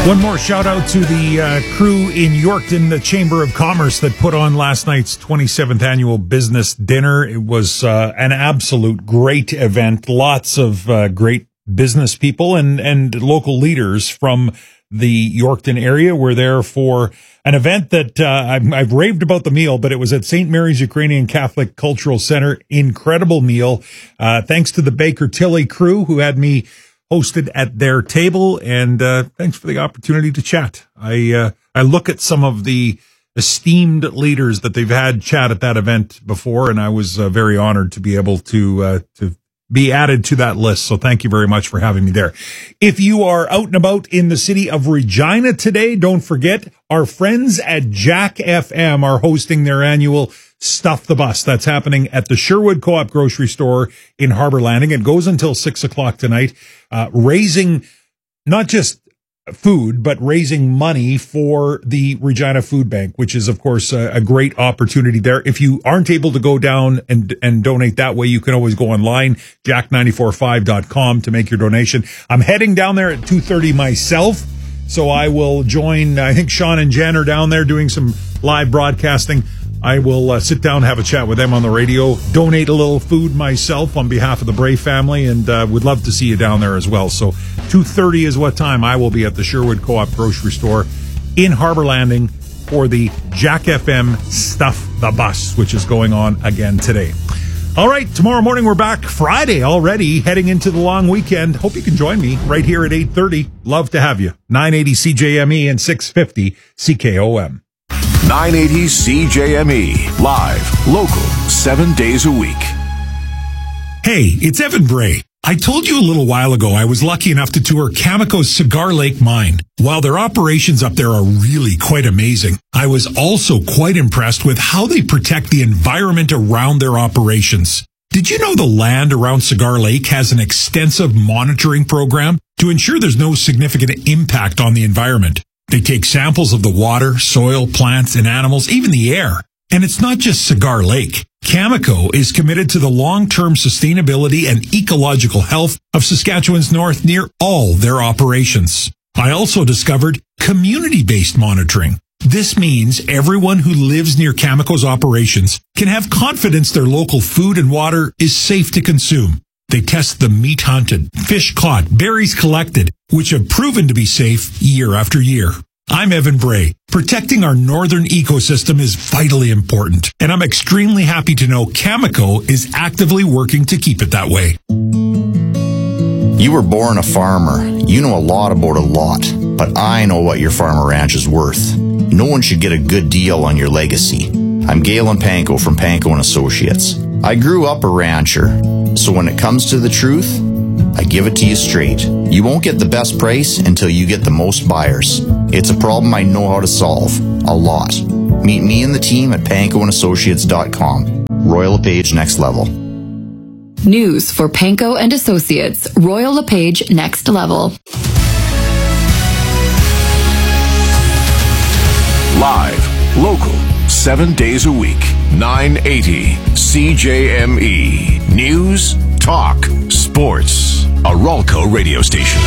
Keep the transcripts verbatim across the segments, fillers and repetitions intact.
One more shout out to the uh, crew in Yorkton, the Chamber of Commerce, that put on last night's twenty-seventh annual business dinner. It was uh, an absolute great event. Lots of uh, great business people and, and local leaders from the Yorkton area were there for an event that uh, I've, I've raved about the meal, but it was at Saint Mary's Ukrainian Catholic Cultural Center. Incredible meal. Uh, thanks to the Baker Tilly crew who had me hosted at their table, and uh, thanks for the opportunity to chat. I uh, I look at some of the esteemed leaders that they've had chat at that event before, and I was uh, very honored to be able to uh, to be added to that list. So thank you very much for having me there. If you are out and about in the city of Regina today, don't forget our friends at Jack F M are hosting their annual Stuff the Bus. That's happening at the Sherwood Co-op grocery store in Harbor Landing. It goes until six o'clock tonight, uh, raising not just food, but raising money for the Regina Food Bank, which is, of course, a, a great opportunity there. If you aren't able to go down and, and donate that way, you can always go online, jack nine four five dot com to make your donation. I'm heading down there at two thirty myself, so I will join, I think Sean and Jen are down there doing some live broadcasting. I will uh, sit down, have a chat with them on the radio, donate a little food myself on behalf of the Bray family, and uh, would love to see you down there as well. So two thirty is what time I will be at the Sherwood Co-op grocery store in Harbor Landing for the Jack F M Stuff the Bus, which is going on again today. All right, tomorrow morning we're back, Friday already, heading into the long weekend. Hope you can join me right here at eight thirty. Love to have you. nine eighty C J M E and six fifty C K O M. nine eighty C J M E, live, local, seven days a week. Hey, it's Evan Bray. I told you a little while ago I was lucky enough to tour Cameco's Cigar Lake mine. While their operations up there are really quite amazing, I was also quite impressed with how they protect the environment around their operations. Did you know the land around Cigar Lake has an extensive monitoring program to ensure there's no significant impact on the environment? They take samples of the water, soil, plants, and animals, even the air. And it's not just Cigar Lake. Cameco is committed to the long-term sustainability and ecological health of Saskatchewan's north near all their operations. I also discovered community-based monitoring. This means everyone who lives near Cameco's operations can have confidence their local food and water is safe to consume. They test the meat hunted, fish caught, berries collected, which have proven to be safe year after year. I'm Evan Bray. Protecting our northern ecosystem is vitally important, and I'm extremely happy to know Cameco is actively working to keep it that way. You were born a farmer. You know a lot about a lot, but I know what your farm or ranch is worth. No one should get a good deal on your legacy. I'm Galen Panko from Panko and Associates. I grew up a rancher, so when it comes to the truth, I give it to you straight. You won't get the best price until you get the most buyers. It's a problem I know how to solve. A lot. Meet me and the team at panko and associates dot com. Royal LePage Next Level. News for Panko and Associates. Royal LePage Next Level. Live, local, seven days a week. nine eighty C J M E. News, talk, sports. A Ralco radio station.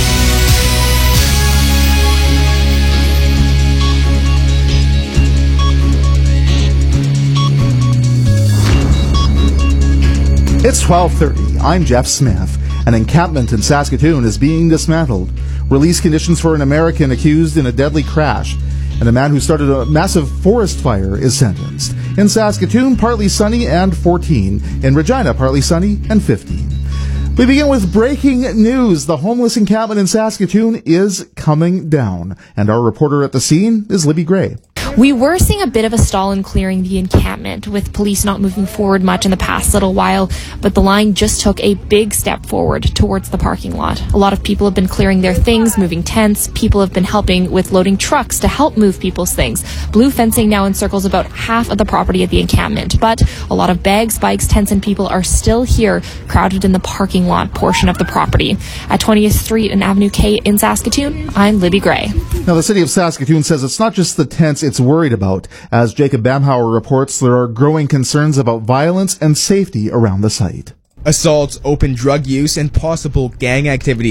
It's twelve thirty. I'm Jeff Smith. An encampment in Saskatoon is being dismantled. Release conditions for an American accused in a deadly crash. And a man who started a massive forest fire is sentenced. In Saskatoon, partly sunny and fourteen. In Regina, partly sunny and fifteen. We begin with breaking news. The homeless encampment in Saskatoon is coming down. And our reporter at the scene is Libby Gray. We were seeing a bit of a stall in clearing the encampment, with police not moving forward much in the past little while, but the line just took a big step forward towards the parking lot. A lot of people have been clearing their things, moving tents. People have been helping with loading trucks to help move people's things. Blue fencing now encircles about half of the property at the encampment, but a lot of bags, bikes, tents, and people are still here, crowded in the parking lot portion of the property. At twentieth Street and Avenue K in Saskatoon, I'm Libby Gray. Now, the city of Saskatoon says it's not just the tents it's worried about. As Jacob Bamhauer reports, there are growing concerns about violence and safety around the site. Assaults, open drug use, and possible gang activity.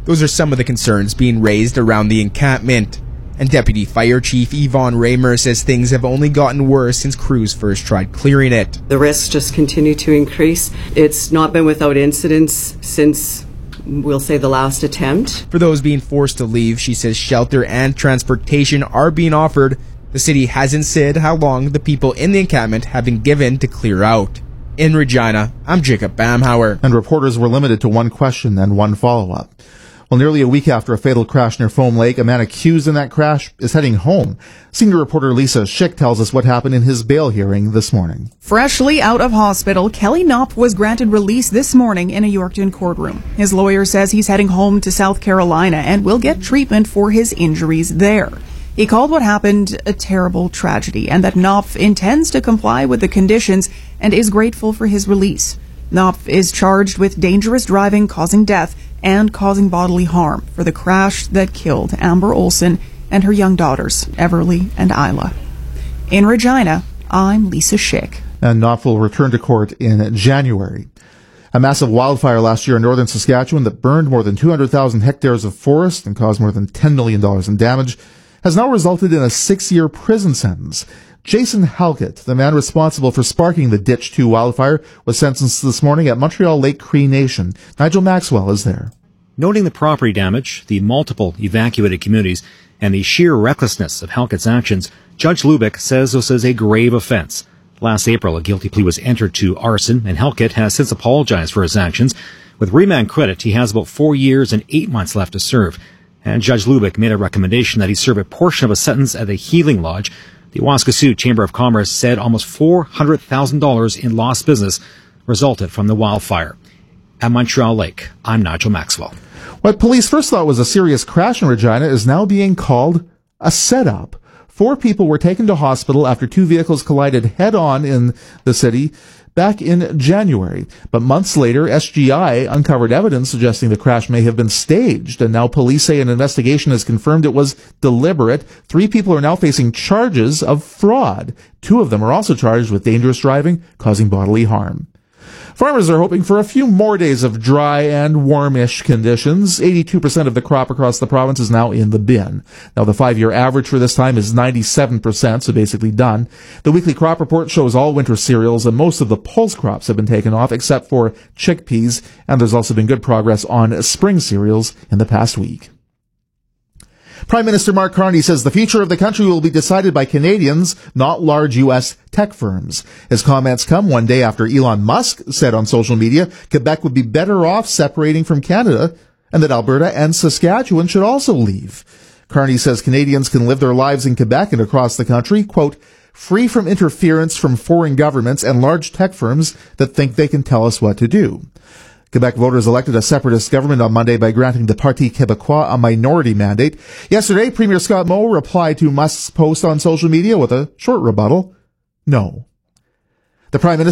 Those are some of the concerns being raised around the encampment. And Deputy Fire Chief Yvonne Raymer says things have only gotten worse since crews first tried clearing it. The risks just continue to increase. It's not been without incidents since, we'll say, the last attempt. For those being forced to leave, she says shelter and transportation are being offered. The city hasn't said how long the people in the encampment have been given to clear out. In Regina, I'm Jacob Bamhauer. And reporters were limited to one question and one follow-up. Well, nearly a week after a fatal crash near Foam Lake, a man accused in that crash is heading home. Senior reporter Lisa Schick tells us what happened in his bail hearing this morning. Freshly out of hospital, Kelly Knopp was granted release this morning in a Yorkton courtroom. His lawyer says he's heading home to South Carolina and will get treatment for his injuries there. He called what happened a terrible tragedy and that Knopf intends to comply with the conditions and is grateful for his release. Knopf is charged with dangerous driving causing death and causing bodily harm for the crash that killed Amber Olson and her young daughters, Everly and Isla. In Regina, I'm Lisa Schick. And Knopf will return to court in January. A massive wildfire last year in northern Saskatchewan that burned more than two hundred thousand hectares of forest and caused more than ten million dollars in damage has now resulted in a six-year prison sentence. Jason Halkett, the man responsible for sparking the Ditch two wildfire, was sentenced this morning at Montreal Lake Cree Nation. Nigel Maxwell is there. Noting the property damage, the multiple evacuated communities, and the sheer recklessness of Halkett's actions, Judge Lubick says this is a grave offense. Last April, a guilty plea was entered to arson, and Halkett has since apologized for his actions. With remand credit, he has about four years and eight months left to serve. And Judge Lubick made a recommendation that he serve a portion of a sentence at the Healing Lodge. The Waskesiu Chamber of Commerce said almost four hundred thousand dollars in lost business resulted from the wildfire. At Montreal Lake, I'm Nigel Maxwell. What police first thought was a serious crash in Regina is now being called a setup. Four people were taken to hospital after two vehicles collided head-on in the city back in January. But months later, S G I uncovered evidence suggesting the crash may have been staged, and now police say an investigation has confirmed it was deliberate. Three people are now facing charges of fraud. Two of them are also charged with dangerous driving, causing bodily harm. Farmers are hoping for a few more days of dry and warmish conditions. eighty-two percent of the crop across the province is now in the bin. Now, the five-year average for this time is ninety-seven percent, so basically done. The weekly crop report shows all winter cereals, and most of the pulse crops have been taken off, except for chickpeas, and there's also been good progress on spring cereals in the past week. Prime Minister Mark Carney says the future of the country will be decided by Canadians, not large U S tech firms. His comments come one day after Elon Musk said on social media Quebec would be better off separating from Canada and that Alberta and Saskatchewan should also leave. Carney says Canadians can live their lives in Quebec and across the country, quote, free from interference from foreign governments and large tech firms that think they can tell us what to do. Quebec voters elected a separatist government on Monday by granting the Parti Québécois a minority mandate. Yesterday, Premier Scott Moe replied to Musk's post on social media with a short rebuttal. No. The Prime Minister